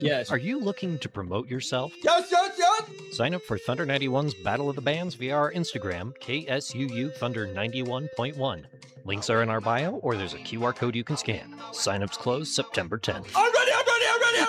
Yes. Are you looking to promote yourself? Yes. Sign up for Thunder 91's Battle of the Bands via our Instagram, KSUU Thunder 91.1. Links are in our bio, or there's a QR code you can scan. Signups close September 10th. I'm ready.